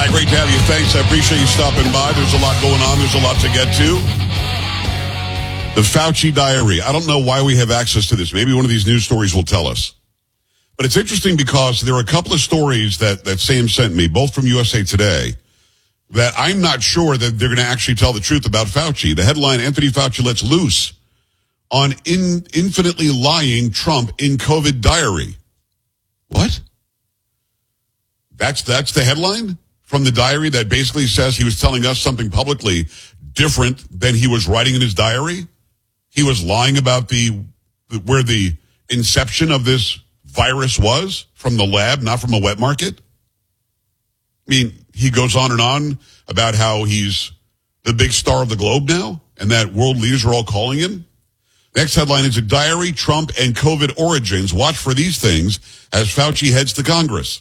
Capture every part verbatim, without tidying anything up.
Hi, great to have you. Thanks. I appreciate you stopping by. There's a lot going on. There's a lot to get to. The Fauci diary. I don't know why we have access to this. Maybe one of these news stories will tell us. But it's interesting because there are a couple of stories that, that Sam sent me, both from U S A Today, that I'm not sure that they're going to actually tell the truth about Fauci. The headline, Anthony Fauci lets loose on in, infinitely lying Trump in COVID diary. What? That's that's the headline from the diary that basically says he was telling us something publicly different than he was writing in his diary? He was lying about the where the inception of this virus was from the lab, not from a wet market? I mean, he goes on and on about how he's the big star of the globe now and that world leaders are all calling him. Next headline is a diary, Trump and COVID origins. Watch for these things as Fauci heads to Congress.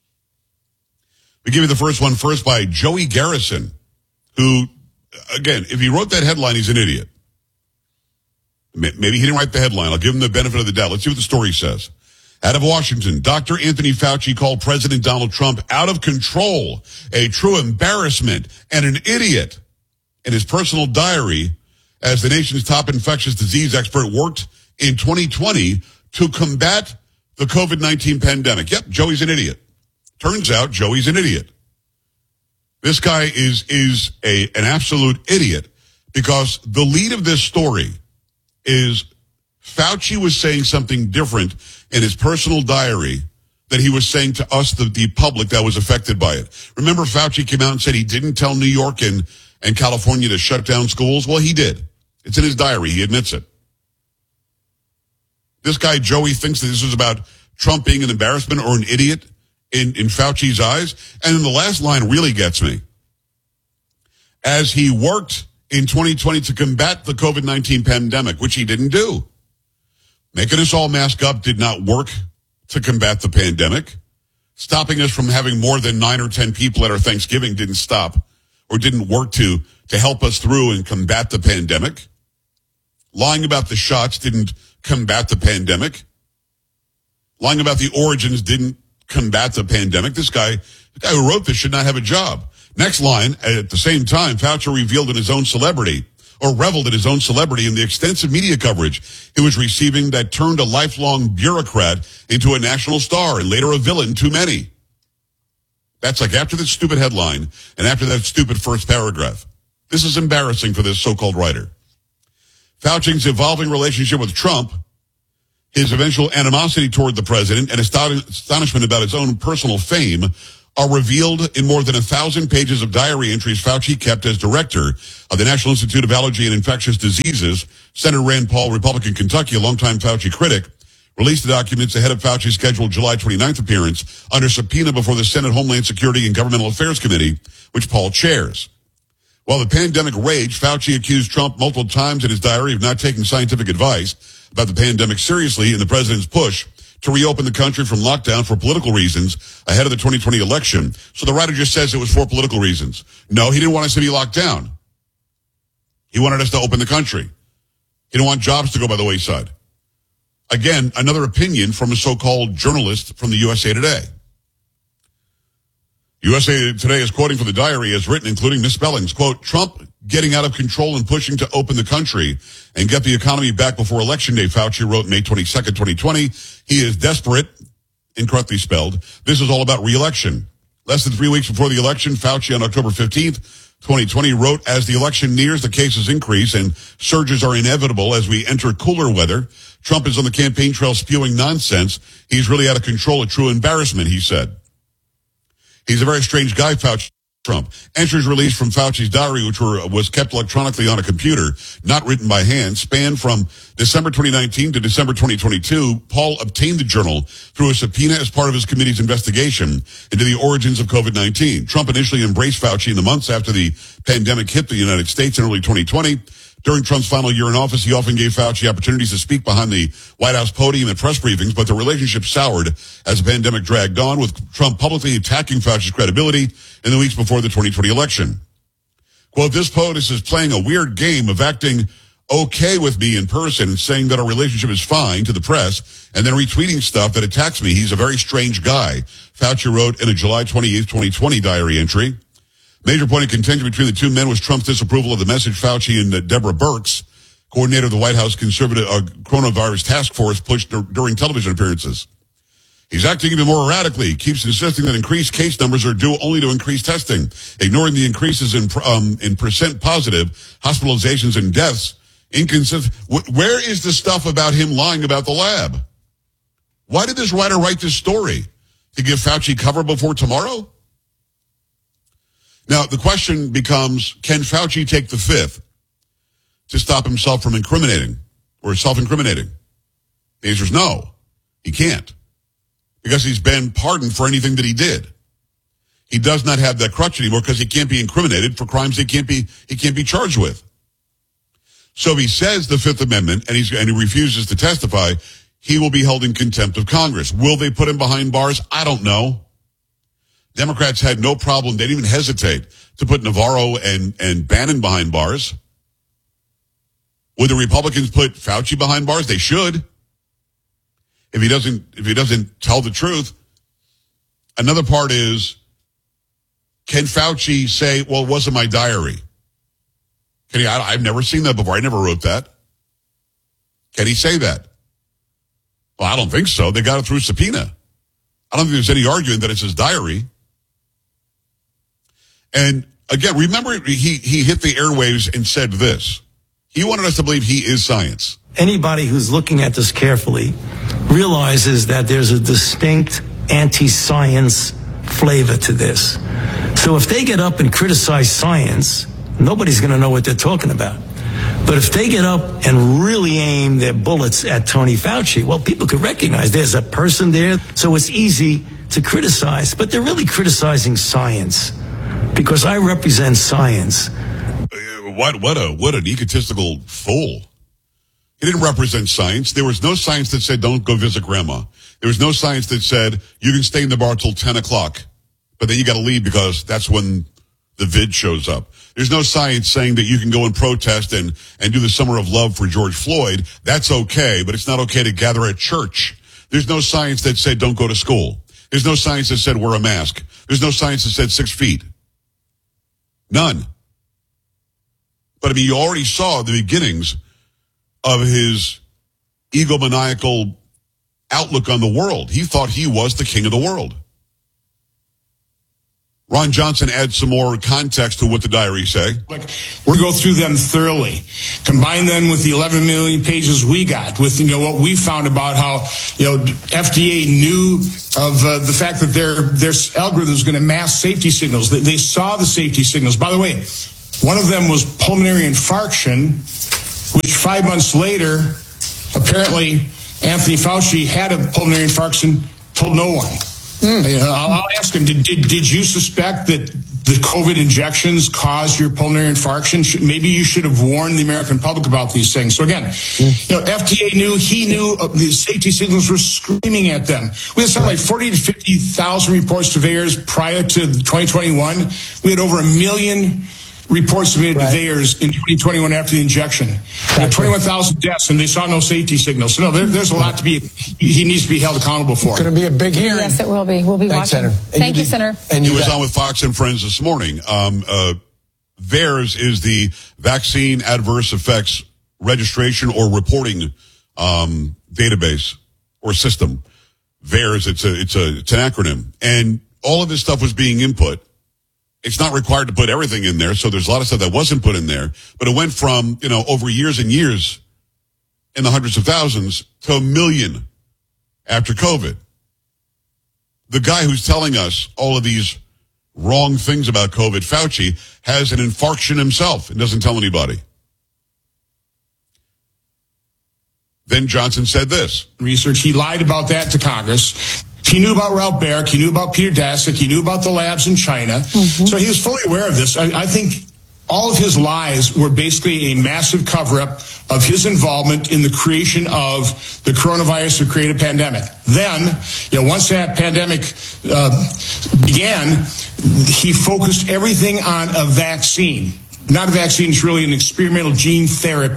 We give you the first one first by Joey Garrison, who, again, if he wrote that headline, he's an idiot. Maybe he didn't write the headline. I'll give him the benefit of the doubt. Let's see what the story says. Out of Washington, Doctor Anthony Fauci called President Donald Trump out of control, a true embarrassment, and an idiot in his personal diary as the nation's top infectious disease expert worked in twenty twenty to combat the COVID nineteen pandemic. Yep, Joey's an idiot. Turns out Joey's an idiot. This guy is is a an absolute idiot because the lead of this story is Fauci was saying something different in his personal diary that he was saying to us, the, the public that was affected by it. Remember, Fauci came out and said he didn't tell New York and, and California to shut down schools? Well, he did. It's in his diary. He admits it. This guy, Joey, thinks that this is about Trump being an embarrassment or an idiot in, in Fauci's eyes. And then the last line really gets me. As he worked in twenty twenty to combat the COVID nineteen pandemic, which he didn't do. Making us all mask up did not work to combat the pandemic. Stopping us from having more than nine or ten people at our Thanksgiving didn't stop or didn't work to, to help us through and combat the pandemic. Lying about the shots didn't combat the pandemic. Lying about the origins didn't combat the pandemic. This guy, the guy who wrote this should not have a job. Next line, at the same time, Fauci revealed in his own celebrity, or reveled in his own celebrity in the extensive media coverage he was receiving that turned a lifelong bureaucrat into a national star and later a villain to many. That's like after this stupid headline and after that stupid first paragraph. This is embarrassing for this so-called writer. Fauci's evolving relationship with Trump, his eventual animosity toward the president, and astonishment about his own personal fame are revealed in more than a thousand pages of diary entries Fauci kept as director of the National Institute of Allergy and Infectious Diseases. Senator Rand Paul, Republican Kentucky, a longtime Fauci critic, released the documents ahead of Fauci's scheduled July twenty-ninth appearance under subpoena before the Senate Homeland Security and Governmental Affairs Committee, which Paul chairs. While the pandemic raged, Fauci accused Trump multiple times in his diary of not taking scientific advice about the pandemic seriously in the president's push to reopen the country from lockdown for political reasons ahead of the twenty twenty election. So the writer just says it was for political reasons. No, he didn't want us to be locked down. He wanted us to open the country. He didn't want jobs to go by the wayside. Again, another opinion from a so-called journalist from the U S A Today. U S A Today is quoting from the diary as written, including misspellings. Quote, Trump getting out of control and pushing to open the country and get the economy back before Election Day, Fauci wrote May twenty-second, twenty twenty. He is desperate, incorrectly spelled. This is all about re-election. Less than three weeks before the election, Fauci on October fifteenth, twenty twenty wrote, as the election nears, the cases increase and surges are inevitable as we enter cooler weather. Trump is on the campaign trail spewing nonsense. He's really out of control, a true embarrassment, he said. He's a very strange guy, Fauci. Trump. Entries released from Fauci's diary, which were, was kept electronically on a computer, not written by hand, spanned from December twenty nineteen to December twenty twenty-two. Paul obtained the journal through a subpoena as part of his committee's investigation into the origins of COVID nineteen. Trump initially embraced Fauci in the months after the pandemic hit the United States in early twenty twenty. During Trump's final year in office, he often gave Fauci opportunities to speak behind the White House podium at press briefings, but the relationship soured as the pandemic dragged on, with Trump publicly attacking Fauci's credibility in the weeks before the twenty twenty election. Quote, this POTUS is playing a weird game of acting okay with me in person and saying that our relationship is fine to the press and then retweeting stuff that attacks me. He's a very strange guy, Fauci wrote in a July twenty-eighth, twenty twenty diary entry. Major point of contention between the two men was Trump's disapproval of the message Fauci and uh, Deborah Birx, coordinator of the White House conservative uh, coronavirus task force, pushed dur- during television appearances. He's acting even more erratically, keeps insisting that increased case numbers are due only to increased testing, ignoring the increases in um, in percent positive, hospitalizations, and deaths. Inconsistent. Where is the stuff about him lying about the lab? Why did this writer write this story? To give Fauci cover before tomorrow? Now, the question becomes, can Fauci take the fifth to stop himself from incriminating or self-incriminating? The answer is no, he can't. Because he's been pardoned for anything that he did. He does not have that crutch anymore because he can't be incriminated for crimes he can't be he can't be charged with. So if he says the Fifth Amendment and he's and he refuses to testify, he will be held in contempt of Congress. Will they put him behind bars? I don't know. Democrats had no problem. They didn't even hesitate to put Navarro and, and Bannon behind bars. Would the Republicans put Fauci behind bars? They should. If he doesn't, if he doesn't tell the truth. Another part is, can Fauci say, well, it wasn't my diary? Can he, I, I've never seen that before. I never wrote that. Can he say that? Well, I don't think so. They got it through subpoena. I don't think there's any arguing that it's his diary. And again, remember he, he hit the airwaves and said this. He wanted us to believe he is science. Anybody who's looking at this carefully realizes that there's a distinct anti-science flavor to this. So if they get up and criticize science, nobody's going to know what they're talking about. But if they get up and really aim their bullets at Tony Fauci, well, people could recognize there's a person there, so it's easy to criticize. But they're really criticizing science because I represent science. What, what, a, what an egotistical fool. He didn't represent science. There was no science that said don't go visit grandma. There was no science that said you can stay in the bar till ten o'clock, but then you got to leave because that's when the vid shows up. There's no science saying that you can go and protest and, and do the Summer of Love for George Floyd. That's okay, but it's not okay to gather at church. There's no science that said don't go to school. There's no science that said wear a mask. There's no science that said six feet. None. But I mean, you already saw the beginnings of his egomaniacal outlook on the world. He thought he was the king of the world. Ron Johnson adds some more context to what the diaries say. We're going to go through them thoroughly, combine them with the eleven million pages we got, with, you know, what we found about how, you know, F D A knew of uh, the fact that their their algorithm is going to mask safety signals. They, they saw the safety signals. By the way, one of them was pulmonary infarction, which five months later, apparently Anthony Fauci had a pulmonary infarction, told no one. Mm. You know, I'll, I'll ask him, did, did did you suspect that the COVID injections caused your pulmonary infarction? Should, maybe you should have warned the American public about these things. So again, mm. you know, F D A knew, he knew uh, the safety signals were screaming at them. We had something like forty to fifty thousand reports to V A E R S prior to twenty twenty-one. We had over a million reports submitted right. to V A E R S in twenty twenty-one after the injection. Gotcha. twenty-one thousand deaths, and they saw no safety signals. So no, there, there's a lot to be, he needs to be held accountable for. It's going to be a big hearing. Yes, it will be. We'll be Thanks, watching. Senator. Thank you, you Senator. And he was got- on with Fox and Friends this morning. Um, uh, V A E R S is the Vaccine Adverse Effects Registration or Reporting um, database or system. V A E R S, it's a, it's a, it's an acronym. And all of this stuff was being input. It's not required to put everything in there, so there's a lot of stuff that wasn't put in there. But it went from, you know, over years and years in the hundreds of thousands to a million after COVID. The guy who's telling us all of these wrong things about COVID, Fauci, has an infarction himself and doesn't tell anybody. Then Johnson said this. Research, he lied about that to Congress. He knew about Ralph Baric. He knew about Peter Daszak. He knew about the labs in China. Mm-hmm. So he was fully aware of this. I, I think all of his lies were basically a massive cover-up of his involvement in the creation of the coronavirus that created a pandemic. Then, you know, once that pandemic uh, began, he focused everything on a vaccine. Not a vaccine, it's really an experimental gene therapy.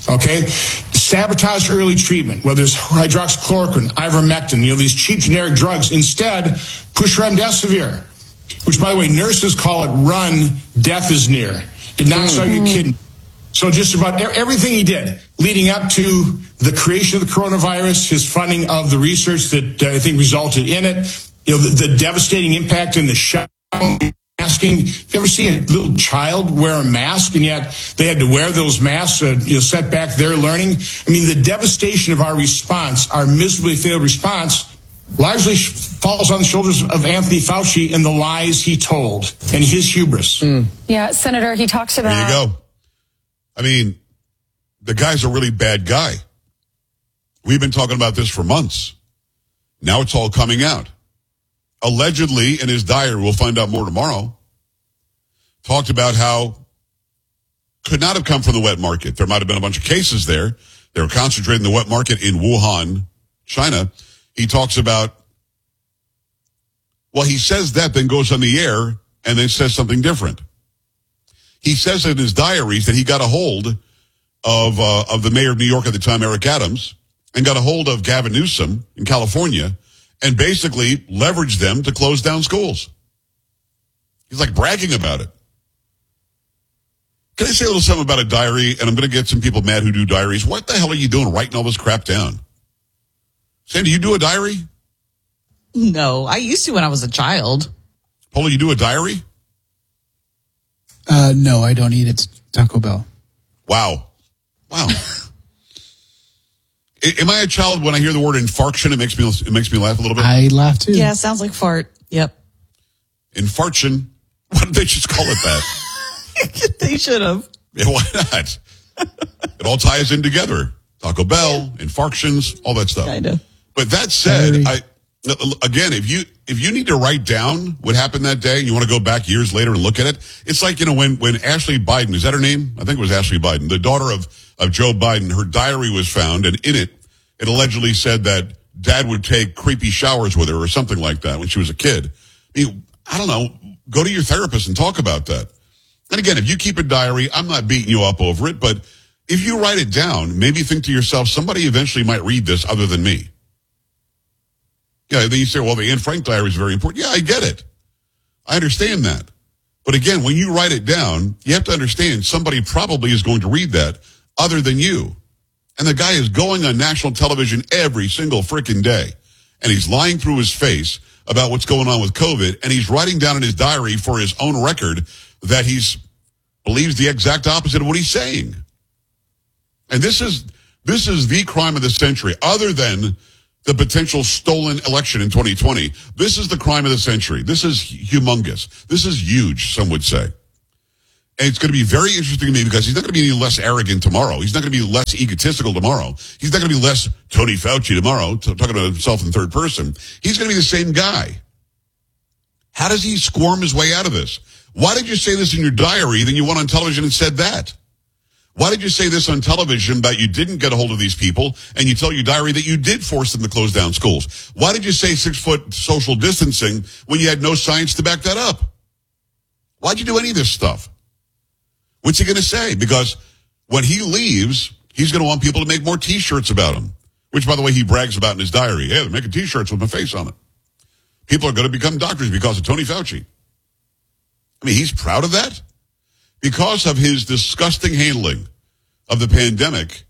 okay? Sabotage early treatment, whether it's hydroxychloroquine, ivermectin, you know, these cheap generic drugs. Instead, push remdesivir, which, by the way, nurses call it run, death is near. It knocks out your kidney. So just about everything he did leading up to the creation of the coronavirus, his funding of the research that uh, I think resulted in it, you know, the, the devastating impact in the shutdown, masking. You ever see a little child wear a mask and yet they had to wear those masks to, you know, set back their learning? I mean, the devastation of our response, our miserably failed response, largely falls on the shoulders of Anthony Fauci and the lies he told and his hubris. Mm. Yeah, Senator, he talks about... There you go. I mean, the guy's a really bad guy. We've been talking about this for months. Now it's all coming out. Allegedly, in his diary, we'll find out more tomorrow, talked about how could not have come from the wet market. There might have been a bunch of cases there. They were concentrating the wet market in Wuhan, China. He talks about, well, he says that, then goes on the air and then says something different. He says in his diaries that he got a hold of uh, of the mayor of New York at the time, Eric Adams, and got a hold of Gavin Newsom in California and basically leveraged them to close down schools. He's like bragging about it. Can I say a little something about a diary? And I'm going to get some people mad who do diaries. What the hell are you doing writing all this crap down? Sam, do you do a diary? No, I used to when I was a child. Polo, you do a diary? Uh, no, I don't eat it. Taco Bell. Wow. Wow. Am I a child when I hear the word infarction? It makes me it makes me laugh a little bit. I laugh too. Yeah, sounds like fart. Yep. Infarction. Why did they just call it that? They should have. Yeah, why not? It all ties in together. Taco Bell, infarctions, all that stuff. Kind of. But that said, Sorry. I again, if you if you need to write down what happened that day and you want to go back years later and look at it, it's like, you know, when, when Ashley Biden, is that her name? I think it was Ashley Biden, the daughter of, of Joe Biden, her diary was found, and in it, it allegedly said that dad would take creepy showers with her or something like that when she was a kid. I mean, I don't know, go to your therapist and talk about that. And again, if you keep a diary, I'm not beating you up over it, but if you write it down, maybe think to yourself, somebody eventually might read this other than me. Yeah, then you say, well, the Anne Frank diary is very important. Yeah, I get it. I understand that. But again, when you write it down, you have to understand somebody probably is going to read that other than you. And the guy is going on national television every single freaking day. And he's lying through his face about what's going on with COVID. And he's writing down in his diary for his own record that he's believes the exact opposite of what he's saying. And this is, this is the crime of the century, other than the potential stolen election in twenty twenty. This is the crime of the century. This is humongous. This is huge, some would say. And it's going to be very interesting to me because he's not going to be any less arrogant tomorrow. He's not going to be less egotistical tomorrow. He's not going to be less Tony Fauci tomorrow, talking about himself in third person. He's going to be the same guy. How does he squirm his way out of this? Why did you say this in your diary, then you went on television and said that? Why did you say this on television about you didn't get a hold of these people, and you tell your diary that you did force them to close down schools? Why did you say six-foot social distancing when you had no science to back that up? Why'd you do any of this stuff? What's he going to say? Because when he leaves, he's going to want people to make more T-shirts about him, which, by the way, he brags about in his diary. Hey, they're making T-shirts with my face on it. People are going to become doctors because of Tony Fauci. I mean, he's proud of that. Because of his disgusting handling of the pandemic,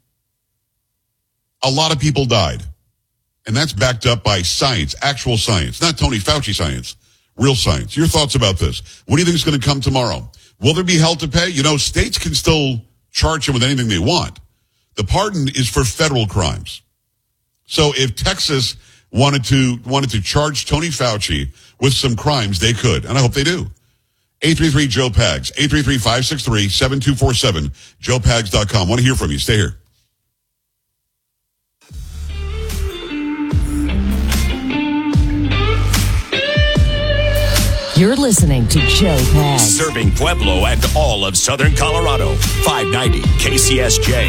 a lot of people died. And that's backed up by science, actual science, not Tony Fauci science, real science. Your thoughts about this? What do you think is going to come tomorrow? Will there be hell to pay? You know, states can still charge him with anything they want. The pardon is for federal crimes. So if Texas wanted to wanted to charge Tony Fauci with some crimes, they could. And I hope they do. eight three three Joe Pags, eight three three, five six three, seven two four seven, joe pags dot com. Want to hear from you. Stay here. You're listening to Joe Pags. Serving Pueblo and all of Southern Colorado. five ninety K C S J.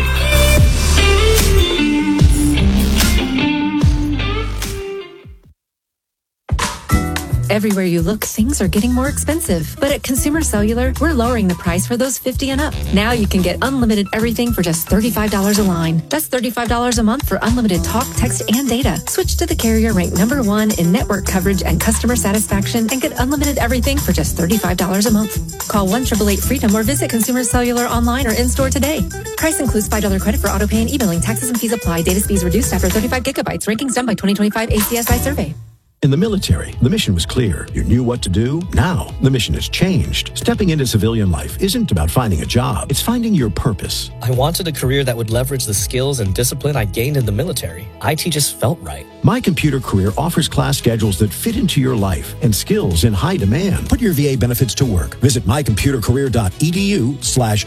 Everywhere you look, things are getting more expensive. But at Consumer Cellular, we're lowering the price for those fifty and up. Now you can get unlimited everything for just thirty-five dollars a line. That's thirty-five dollars a month for unlimited talk, text, and data. Switch to the carrier ranked number one in network coverage and customer satisfaction and get unlimited everything for just thirty-five dollars a month. Call one eight eight eight freedom or visit Consumer Cellular online or in-store today. Price includes five dollars credit for auto pay and e-billing. Taxes and fees apply. Data speeds reduced after thirty-five gigabytes. Rankings done by twenty twenty-five A C S I survey. In the military, the mission was clear. You knew what to do. Now, the mission has changed. Stepping into civilian life isn't about finding a job. It's finding your purpose. I wanted a career that would leverage the skills and discipline I gained in the military. I T just felt right. My Computer Career offers class schedules that fit into your life and skills in high demand. Put your V A benefits to work. Visit mycomputercareer.edu slash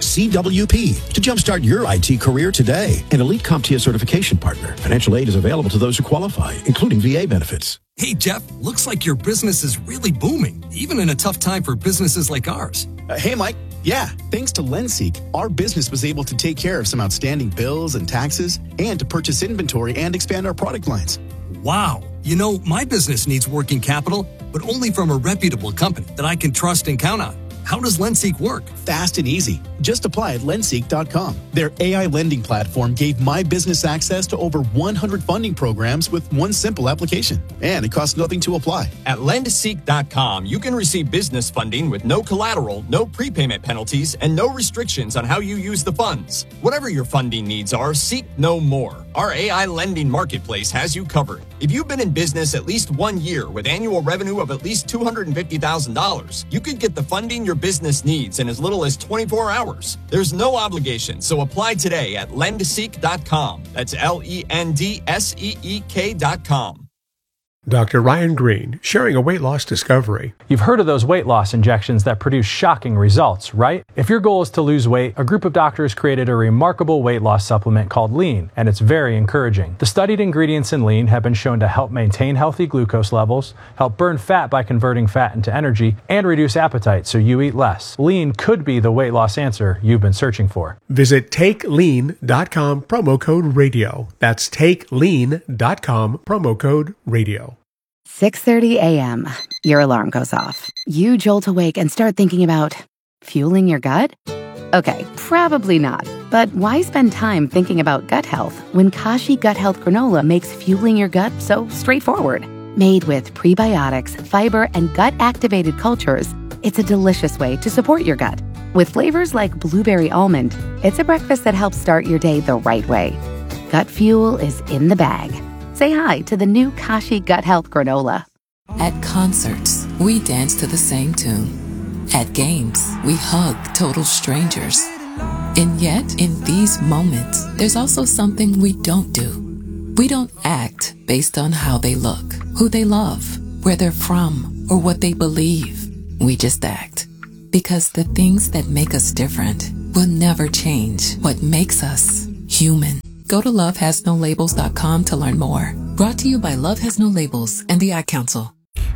CWP to jumpstart your I T career today. An elite CompTIA certification partner. Financial aid is available to those who qualify, including V A benefits. Hey, Jeff, looks like your business is really booming, even in a tough time for businesses like ours. Uh, hey, Mike. Yeah, thanks to Lenseek, our business was able to take care of some outstanding bills and taxes and to purchase inventory and expand our product lines. Wow. You know, my business needs working capital, but only from a reputable company that I can trust and count on. How does Lenseek work? Fast and easy. Just apply at lenseek dot com. Their A I lending platform gave my business access to over one hundred funding programs with one simple application. And it costs nothing to apply. At lenseek dot com, you can receive business funding with no collateral, no prepayment penalties, and no restrictions on how you use the funds. Whatever your funding needs are, seek no more. Our A I lending marketplace has you covered. If you've been in business at least one year with annual revenue of at least two hundred fifty thousand dollars, you could get the funding your business needs in as little as twenty-four hours. There's no obligation, so apply today at lenseek dot com. That's L E N D S E E K dot com. Doctor Ryan Green, sharing a weight loss discovery. You've heard of those weight loss injections that produce shocking results, right? If your goal is to lose weight, a group of doctors created a remarkable weight loss supplement called Lean, and it's very encouraging. The studied ingredients in Lean have been shown to help maintain healthy glucose levels, help burn fat by converting fat into energy, and reduce appetite so you eat less. Lean could be the weight loss answer you've been searching for. Visit take lean dot com, promo code radio. That's take lean dot com, promo code radio. six thirty a.m. Your alarm goes off. You jolt awake and start thinking about fueling your gut? Okay, probably not. But why spend time thinking about gut health when Kashi Gut Health Granola makes fueling your gut so straightforward? Made with prebiotics, fiber, and gut-activated cultures, it's a delicious way to support your gut. With flavors like blueberry almond, it's a breakfast that helps start your day the right way. Gut fuel is in the bag. Say hi to the new Kashi Gut Health Granola. At concerts, we dance to the same tune. At games, we hug total strangers. And yet, in these moments, there's also something we don't do. We don't act based on how they look, who they love, where they're from, or what they believe. We just act. Because the things that make us different will never change what makes us human. Go to love has no labels dot com to learn more. Brought to you by Love Has No Labels and the Ad Council.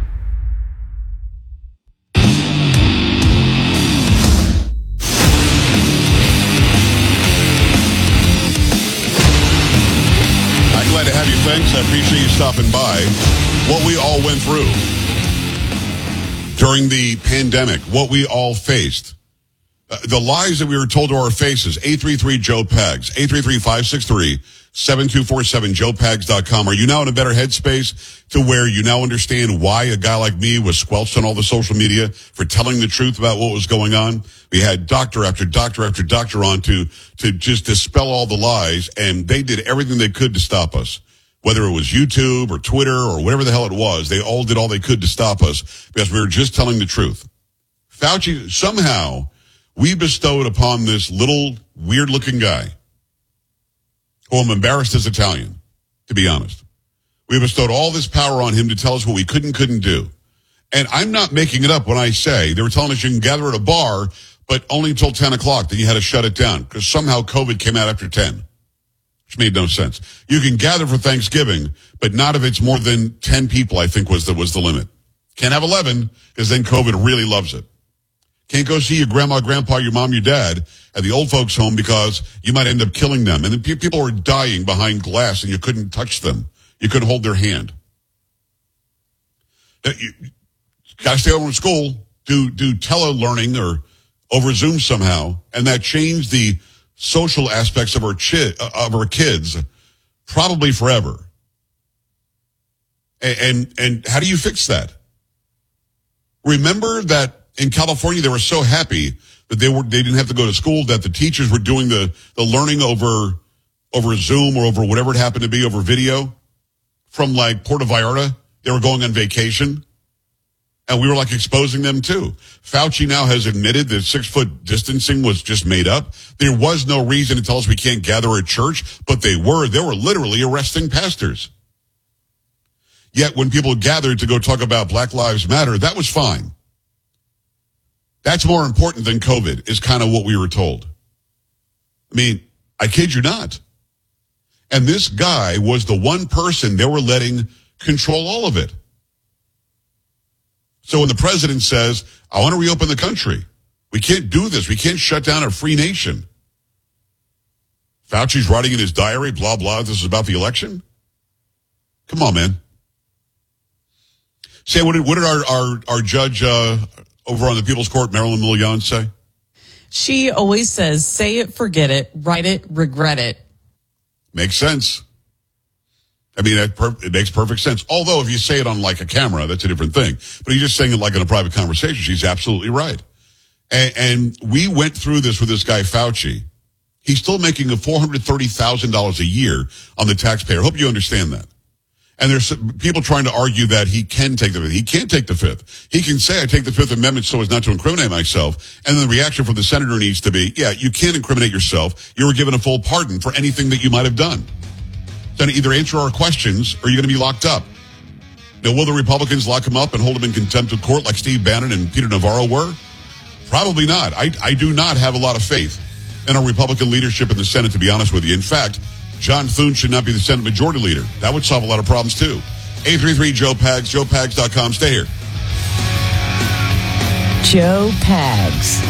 I'm glad to have you. Thanks. I appreciate you stopping by. What we all went through during the pandemic, what we all faced. Uh, the lies that we were told to our faces. eight three three Joe Pags. eight three three, five six three, seven two four seven, joe pags dot com. Are you now in a better headspace to where you now understand why a guy like me was squelched on all the social media for telling the truth about what was going on? We had doctor after doctor after doctor on to, to just dispel all the lies, and they did everything they could to stop us. Whether it was YouTube or Twitter or whatever the hell it was, they all did all they could to stop us because we were just telling the truth. Fauci, somehow, we bestowed upon this little weird-looking guy, who I'm embarrassed is Italian, to be honest. We bestowed all this power on him to tell us what we could and couldn't do. And I'm not making it up when I say they were telling us you can gather at a bar, but only until ten o'clock, then you had to shut it down because somehow COVID came out after ten, which made no sense. You can gather for Thanksgiving, but not if it's more than ten people, I think was the, was the limit. Can't have eleven because then COVID really loves it. Can't go see your grandma, grandpa, your mom, your dad at the old folks' home because you might end up killing them. And then pe- people were dying behind glass and you couldn't touch them. You couldn't hold their hand. You, got to stay home from school, do, do tele-learning or over Zoom somehow. And that changed the social aspects of our, chi- of our kids probably forever. And, and, and how do you fix that? Remember that in California, they were so happy that they were, they didn't have to go to school, that the teachers were doing the, the learning over, over Zoom or over whatever it happened to be, over video from like Puerto Vallarta. They were going on vacation and we were like exposing them too. Fauci now has admitted that six foot distancing was just made up. There was no reason to tell us we can't gather at church, but they were, they were literally arresting pastors. Yet when people gathered to go talk about Black Lives Matter, that was fine. That's more important than COVID, is kind of what we were told. I mean, I kid you not. And this guy was the one person they were letting control all of it. So when the president says, I want to reopen the country, we can't do this. We can't shut down a free nation. Fauci's writing in his diary, blah, blah, this is about the election. Come on, man. Say, what did, what did our, our, our judge uh, over on the People's Court, Marilyn Milian, say? She always says, say it, forget it, write it, regret it. Makes sense. I mean, that per- it makes perfect sense. Although if you say it on like a camera, that's a different thing. But you're just saying it like in a private conversation. She's absolutely right. And, and we went through this with this guy, Fauci. He's still making a four hundred thirty thousand dollars a year on the taxpayer. Hope you understand that. And there's people trying to argue that he can take the fifth. He can't take the fifth. He can say, I take the Fifth Amendment so as not to incriminate myself. And then the reaction from the senator needs to be, yeah, you can't incriminate yourself. You were given a full pardon for anything that you might have done. Then either answer our questions or you're going to be locked up. Now, will the Republicans lock him up and hold him in contempt of court like Steve Bannon and Peter Navarro were? Probably not. I, I do not have a lot of faith in our Republican leadership in the Senate, to be honest with you. In fact, John Thune should not be the Senate Majority Leader. That would solve a lot of problems, too. eight three three Joe Pags, joe pags dot com. Stay here. Joe Pags.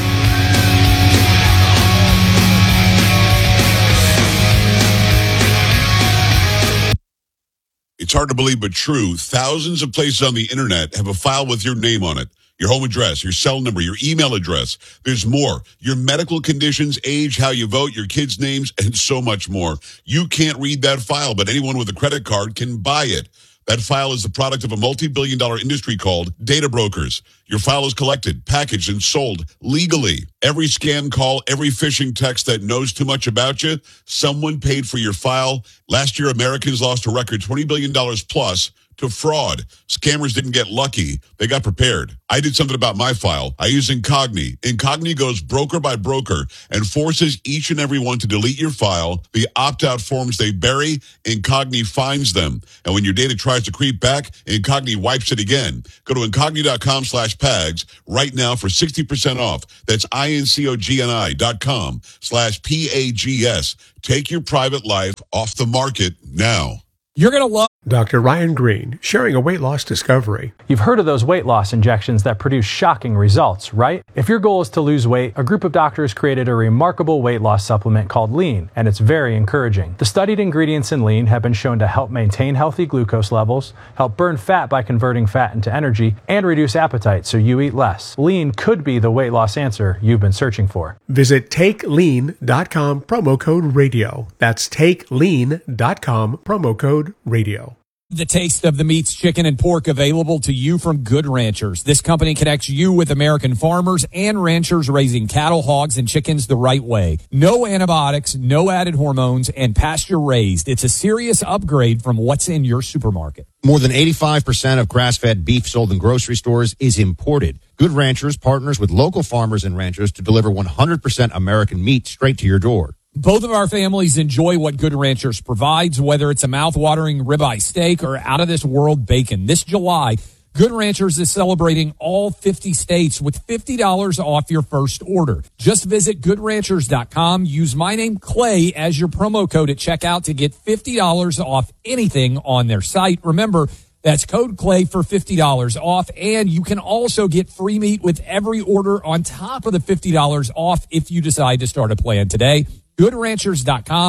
It's hard to believe, but true. Thousands of places on the internet have a file with your name on it. Your home address, your cell number, your email address. There's more. Your medical conditions, age, how you vote, your kids' names, and so much more. You can't read that file, but anyone with a credit card can buy it. That file is the product of a multi-billion dollar industry called data brokers. Your file is collected, packaged, and sold legally. Every scam call, every phishing text that knows too much about you, someone paid for your file. Last year, Americans lost a record twenty billion dollars plus to fraud. Scammers didn't get lucky. They got prepared. I did something about my file. I use Incogni. Incogni goes broker by broker and forces each and every one to delete your file. The opt-out forms they bury, Incogni finds them. And when your data tries to creep back, Incogni wipes it again. Go to Incogni.com slash Pags right now for sixty percent off. That's I-N-C-O-G-N-I dot com slash P-A-G-S. Take your private life off the market now. You're going to love Doctor Ryan Green sharing a weight loss discovery. You've heard of those weight loss injections that produce shocking results, right? If your goal is to lose weight, a group of doctors created a remarkable weight loss supplement called Lean, and it's very encouraging. The studied ingredients in Lean have been shown to help maintain healthy glucose levels, help burn fat by converting fat into energy, and reduce appetite so you eat less. Lean could be the weight loss answer you've been searching for. Visit take lean dot com, promo code radio. That's take lean dot com, promo code radio. The taste of the meats, chicken, and pork available to you from Good Ranchers. This company connects you with American farmers and ranchers raising cattle, hogs, and chickens the right way. No antibiotics, no added hormones, and pasture raised. It's a serious upgrade from what's in your supermarket. More than eighty-five percent of grass-fed beef sold in grocery stores is imported. Good Ranchers partners with local farmers and ranchers to deliver one hundred percent American meat straight to your door. Both of our families enjoy what Good Ranchers provides, whether it's a mouth-watering ribeye steak or out-of-this-world bacon. This July, Good Ranchers is celebrating all fifty states with fifty dollars off your first order. Just visit good ranchers dot com. Use my name, Clay, as your promo code at checkout to get fifty dollars off anything on their site. Remember, that's code Clay for fifty dollars off, and you can also get free meat with every order on top of the fifty dollars off if you decide to start a plan today. good ranchers dot com.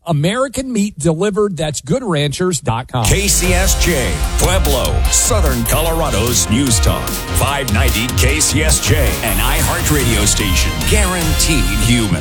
American meat delivered. That's good ranchers dot com. K C S J, Pueblo, Southern Colorado's News Talk. five ninety K C S J, an iHeart radio station. Guaranteed human.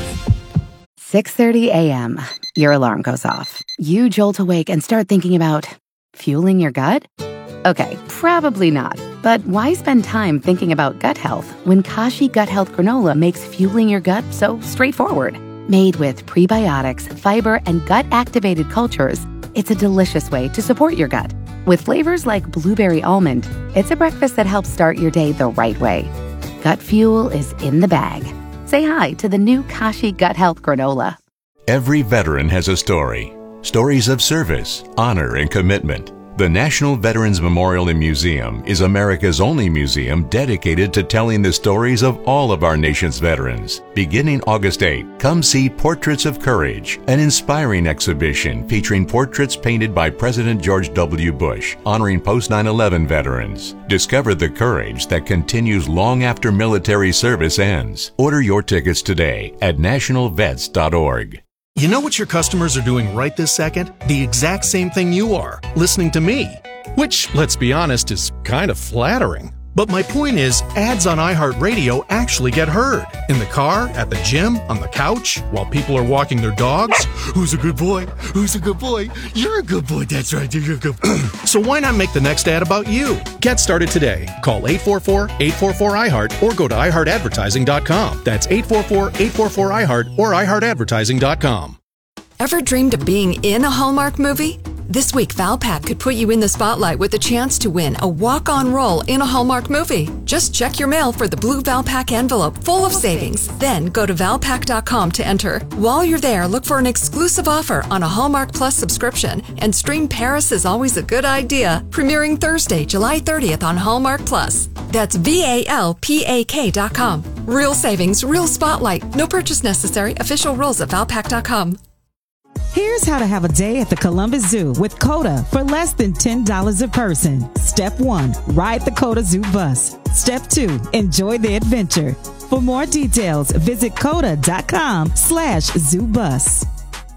six thirty a.m. Your alarm goes off. You jolt awake and start thinking about fueling your gut? Okay, probably not. But why spend time thinking about gut health when Kashi Gut Health Granola makes fueling your gut so straightforward? Made with prebiotics, fiber, and gut-activated cultures, it's a delicious way to support your gut. With flavors like blueberry almond, it's a breakfast that helps start your day the right way. Gut fuel is in the bag. Say hi to the new Kashi Gut Health Granola. Every veteran has a story. Stories of service, honor, and commitment. The National Veterans Memorial and Museum is America's only museum dedicated to telling the stories of all of our nation's veterans. Beginning August eighth, come see Portraits of Courage, an inspiring exhibition featuring portraits painted by President George W. Bush, honoring post nine eleven veterans. Discover the courage that continues long after military service ends. Order your tickets today at national vets dot org. You know what your customers are doing right this second? The exact same thing you are, listening to me. Which, let's be honest, is kind of flattering. But my point is, ads on iHeartRadio actually get heard. In the car, at the gym, on the couch, while people are walking their dogs. Who's a good boy? Who's a good boy? You're a good boy, that's right, you're a good boy. So why not make the next ad about you? Get started today. Call eight four four, eight four four, I heart or go to i heart advertising dot com. That's eight four four, eight four four, I heart or i heart advertising dot com. Ever dreamed of being in a Hallmark movie? This week, Valpak could put you in the spotlight with a chance to win a walk-on role in a Hallmark movie. Just check your mail for the blue Valpak envelope full of savings. Then go to valpak dot com to enter. While you're there, look for an exclusive offer on a Hallmark Plus subscription and stream Paris is Always a Good Idea, premiering Thursday, July thirtieth on Hallmark Plus. That's V A L P A K dot com. Real savings, real spotlight. No purchase necessary. Official rules at valpak dot com. Here's how to have a day at the Columbus Zoo with COTA for less than ten dollars a person. Step one, ride the COTA Zoo bus. Step two, enjoy the adventure. For more details, visit COTA dot com slash zoo bus.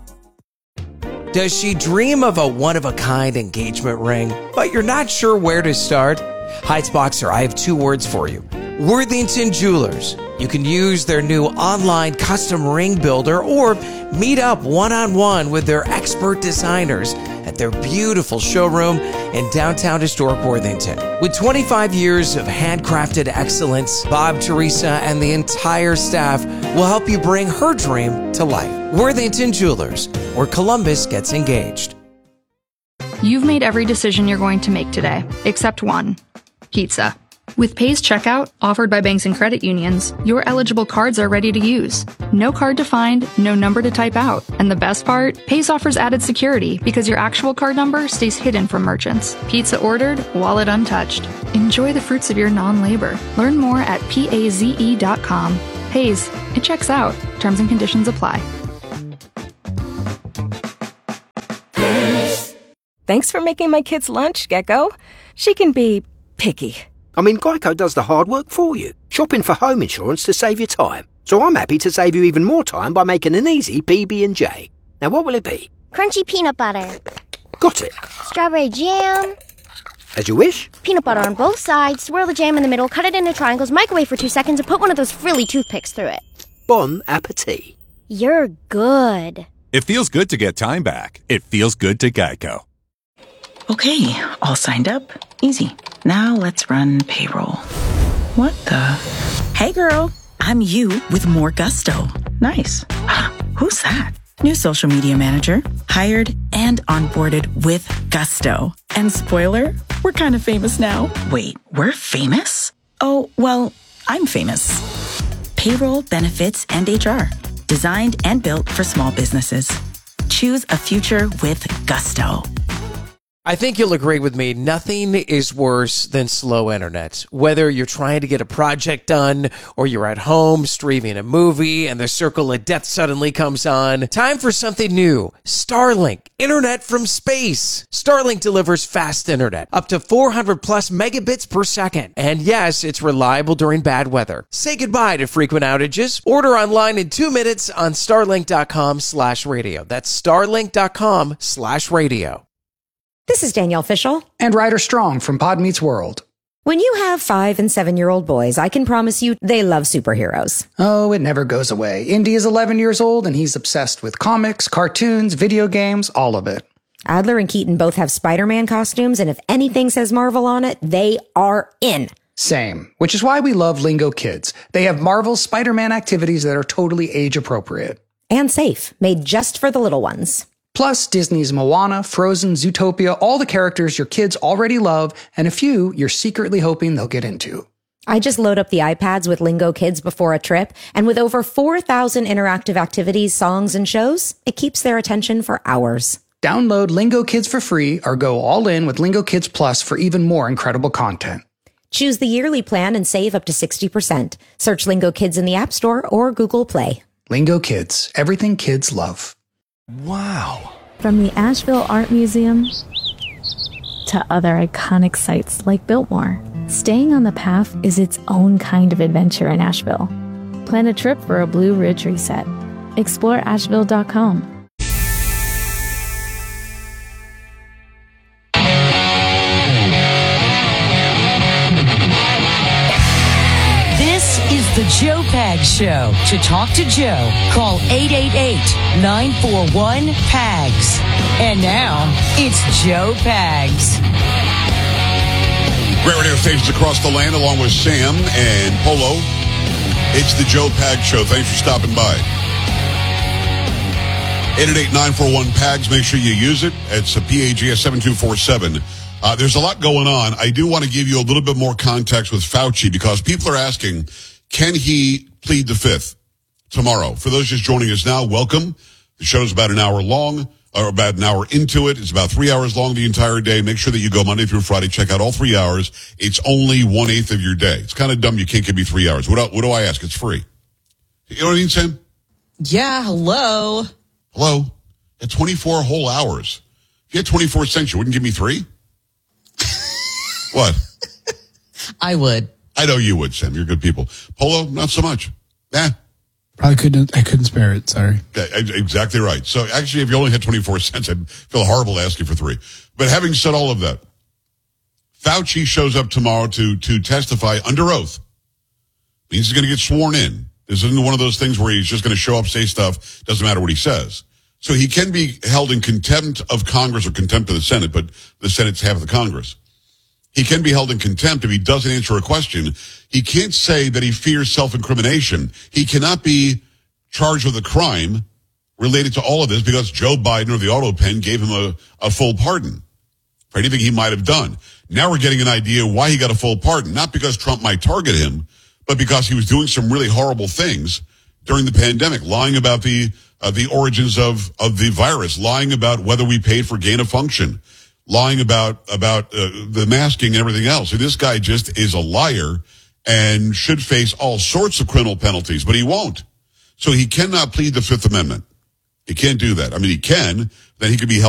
Does she dream of a one-of-a-kind engagement ring, but you're not sure where to start? Heights Boxer, I have two words for you. Worthington Jewelers. You can use their new online custom ring builder or meet up one-on-one with their expert designers at their beautiful showroom in downtown historic Worthington. With twenty-five years of handcrafted excellence, Bob, Teresa, and the entire staff will help you bring her dream to life. Worthington Jewelers, where Columbus gets engaged. You've made every decision you're going to make today, except one: pizza. With Paze Checkout, offered by banks and credit unions, your eligible cards are ready to use. No card to find, no number to type out. And the best part? Paze offers added security because your actual card number stays hidden from merchants. Pizza ordered, wallet untouched. Enjoy the fruits of your non-labor. Learn more at paze dot com. Paze, it checks out. Terms and conditions apply. Thanks for making my kids lunch, Gecko. She can be picky. I mean, Geico does the hard work for you, shopping for home insurance to save you time. So I'm happy to save you even more time by making an easy P B and J. Now, what will it be? Crunchy peanut butter. Got it. Strawberry jam. As you wish. Peanut butter on both sides, swirl the jam in the middle, cut it into triangles, microwave for two seconds, and put one of those frilly toothpicks through it. Bon appetit. You're good. It feels good to get time back. It feels good to Geico. Okay, all signed up. Easy. Now let's run payroll. What the? Hey girl, I'm you with more gusto. Nice. Who's that? New social media manager. Hired and onboarded with gusto. And spoiler, we're kind of famous now. Wait, we're famous? Oh, well, I'm famous. Payroll, benefits, and H R. Designed and built for small businesses. Choose a future with gusto. I think you'll agree with me. Nothing is worse than slow internet. Whether you're trying to get a project done or you're at home streaming a movie and the circle of death suddenly comes on. Time for something new. Starlink. Internet from space. Starlink delivers fast internet. Up to four hundred plus megabits per second. And yes, it's reliable during bad weather. Say goodbye to frequent outages. Order online in two minutes on starlink.com slash radio. That's starlink.com slash radio. This is Danielle Fishel. And Ryder Strong from Pod Meets World. When you have five and seven-year-old boys, I can promise you they love superheroes. Oh, it never goes away. Indy is eleven years old, and he's obsessed with comics, cartoons, video games, all of it. Adler and Keaton both have Spider-Man costumes, and if anything says Marvel on it, they are in. Same, which is why we love Lingo Kids. They have Marvel's Spider-Man activities that are totally age-appropriate. And safe, made just for the little ones. Plus, Disney's Moana, Frozen, Zootopia, all the characters your kids already love, and a few you're secretly hoping they'll get into. I just load up the iPads with Lingo Kids before a trip, and with over four thousand interactive activities, songs, and shows, it keeps their attention for hours. Download Lingo Kids for free or go all in with Lingo Kids Plus for even more incredible content. Choose the yearly plan and save up to sixty percent. Search Lingo Kids in the App Store or Google Play. Lingo Kids, everything kids love. Wow. From the Asheville Art Museum to other iconic sites like Biltmore, staying on the path is its own kind of adventure in Asheville. Plan a trip for a Blue Ridge reset. Explore asheville dot com. This is the Joe Pags Show. To talk to Joe, call eight eight eight, nine four one, P A G S. And now, it's Joe Pags. Great radio stations across the land, along with Sam and Polo. It's the Joe Pags Show. Thanks for stopping by. eight eight eight, nine four one, P A G S. Make sure you use it. It's a P A G S seven two four seven. Uh, there's a lot going on. I do want to give you a little bit more context with Fauci because people are asking, can he plead the fifth tomorrow? For those just joining us now, welcome. The show's about an hour long, or about an hour into it. It's about three hours long the entire day. Make sure that you go Monday through Friday. Check out all three hours. It's only one-eighth of your day. It's kind of dumb you can't give me three hours. What do, what do I ask? It's free. You know what I mean, Sam? Yeah, hello. Hello? At twenty-four whole hours. If you had twenty-four cents, you wouldn't give me three? What? I would. I know you would, Sam. You're good people. Polo, not so much. Eh. Probably couldn't, I couldn't spare it. Sorry. Okay, exactly right. So actually, if you only had twenty-four cents, I'd feel horrible asking for three. But having said all of that, Fauci shows up tomorrow to, to testify under oath. Means he's going to get sworn in. This isn't one of those things where he's just going to show up, say stuff, doesn't matter what he says. So he can be held in contempt of Congress or contempt of the Senate, but the Senate's half of the Congress. He can be held in contempt if he doesn't answer a question. He can't say that he fears self-incrimination. He cannot be charged with a crime related to all of this because Joe Biden or the auto pen gave him a, a full pardon for anything he might have done. Now we're getting an idea why he got a full pardon, not because Trump might target him, but because he was doing some really horrible things during the pandemic, lying about the uh, the origins of, of the virus, lying about whether we paid for gain of function, lying about about uh, the masking and everything else. So this guy just is a liar and should face all sorts of criminal penalties, but he won't. So he cannot plead the Fifth Amendment. He can't do that. I mean, he can, then he could be held